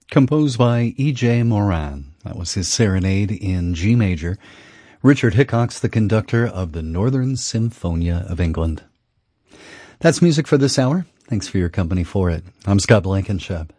composed by E.J. Moran. That was his Serenade in G major. Richard Hickox, the conductor of the Northern Symphonia of England. That's music for this hour. Thanks for your company for it. I'm Scott Blankenship.